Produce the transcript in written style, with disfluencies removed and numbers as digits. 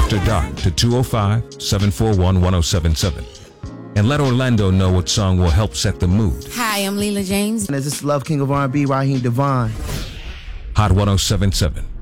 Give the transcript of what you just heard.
After Dark to 205-741-1077. And let Orlando know what song will help set the mood. Hi, I'm Leela James. And this is Love King of R&B, Raheem Devon. Hot 1077.